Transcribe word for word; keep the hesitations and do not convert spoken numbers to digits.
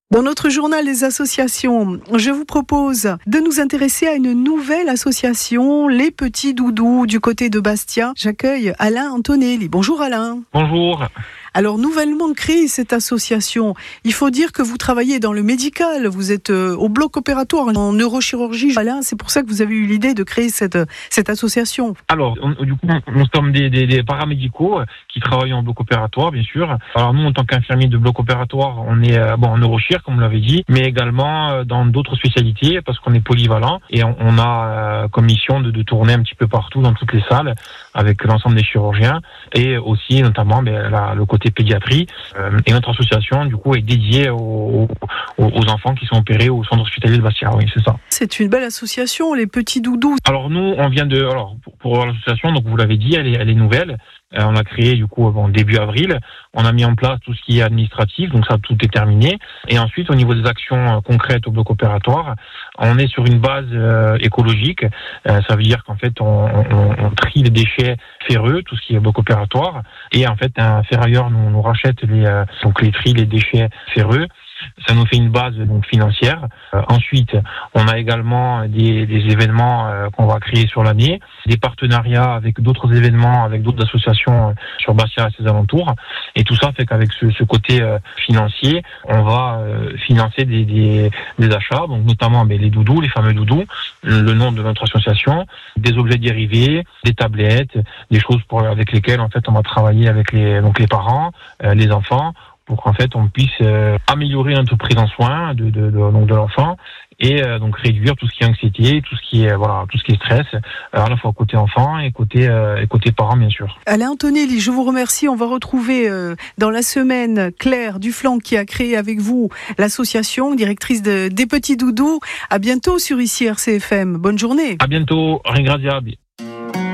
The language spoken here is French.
Dans notre journal des associations, je vous propose de nous intéresser à une nouvelle association, les Petits Doudous, du côté de Bastia. J'accueille Alain Antonelli. Bonjour Alain. Bonjour. Alors, nouvellement créée cette association, il faut dire que vous travaillez dans le médical, vous êtes euh, au bloc opératoire en neurochirurgie. Alain, c'est pour ça que vous avez eu l'idée de créer cette, cette association. Alors, on, du coup, nous sommes des, des, des paramédicaux qui travaillent en bloc opératoire, bien sûr. Alors, nous, en tant qu'infirmiers de bloc opératoire, on est euh, bon, en neurochir, comme vous l'avez dit, mais également euh, dans d'autres spécialités, parce qu'on est polyvalent et on, on a euh, comme mission de, de tourner un petit peu partout dans toutes les salles avec l'ensemble des chirurgiens et aussi, notamment, ben, la, le côté pédiatrie. Euh, et notre association, du coup, est dédiée aux, aux, aux enfants qui sont opérés au centre hospitalier de Bastia. Oui, c'est ça. C'est une belle association, les Petits Doudous. Alors nous, on vient de, alors pour, pour l'association, donc vous l'avez dit, elle est, elle est nouvelle. Euh, on l'a créée du coup bon, début avril. On a mis en place tout ce qui est administratif, donc ça tout est terminé. Et ensuite, au niveau des actions euh, concrètes au bloc opératoire, on est sur une base euh, écologique. Euh, ça veut dire qu'en fait, on, on, on trie les déchets ferreux, tout ce qui est bloc opératoire, et en fait, un ferrailleur nous, nous rachète les euh, donc les trie les déchets ferreux. Ça nous fait une base donc financière. Euh, ensuite, on a également des, des événements euh, qu'on va créer sur l'année, des partenariats avec d'autres événements, avec d'autres associations euh, sur Bastia et ses alentours. Et tout ça fait qu'avec ce, ce côté euh, financier, on va euh, financer des, des, des achats, donc notamment ben, les doudous, les fameux doudous, le, le nom de notre association, des objets dérivés, des tablettes, des choses pour, avec lesquelles en fait on va travailler avec les donc les parents, euh, les enfants, pour qu'en fait on puisse euh, améliorer notre prise en soin de, de, de, donc de l'enfant et euh, donc réduire tout ce qui est anxiété, tout ce qui est voilà, tout ce qui est stress, euh, à la fois côté enfant et côté euh, et côté parent bien sûr. Alain Antonelli, je vous remercie. On va retrouver euh, dans la semaine Claire Duflanc qui a créé avec vous l'association, directrice de, des Petits Doudous. À bientôt sur ici R C F M. Bonne journée. À bientôt, ringraziabi.